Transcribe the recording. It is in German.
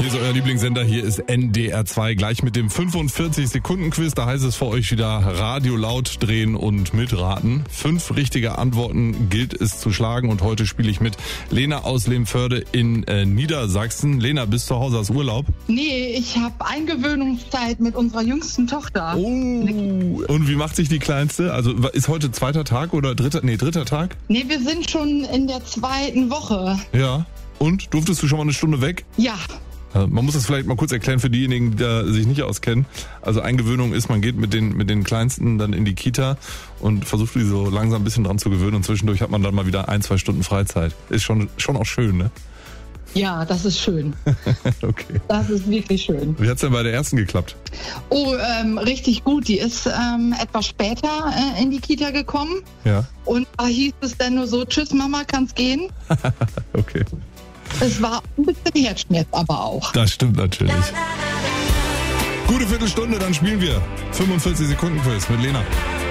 Hier ist euer Lieblingssender, hier ist NDR 2, gleich mit dem 45-Sekunden-Quiz. Da heißt es für euch wieder Radio laut drehen und mitraten. 5 richtige Antworten gilt es zu schlagen und heute spiele ich mit Lena aus Lehmförde in Niedersachsen. Lena, bist du zu Hause aus Urlaub? Nee, ich habe Eingewöhnungszeit mit unserer jüngsten Tochter. Oh, und wie macht sich die Kleinste? Also ist heute zweiter Tag oder dritter Tag? Nee, wir sind schon in der 2. Woche. Ja. Und? Durftest du schon mal eine Stunde weg? Ja. Man muss das vielleicht mal kurz erklären für diejenigen, die sich nicht auskennen. Also Eingewöhnung ist, man geht mit den Kleinsten dann in die Kita und versucht die so langsam ein bisschen dran zu gewöhnen und zwischendurch hat man dann mal wieder 1-2 Stunden Freizeit. Ist schon auch schön, ne? Ja, das ist schön. Okay. Das ist wirklich schön. Wie hat's denn bei der ersten geklappt? Oh, richtig gut. Die ist etwas später in die Kita gekommen. Ja. Und da hieß es dann nur so, tschüss Mama, kann's gehen? Okay. Es war ein bisschen Herzschmerz aber auch. Das stimmt natürlich. Gute Viertelstunde, dann spielen wir 45 Sekunden Quiz mit Lena.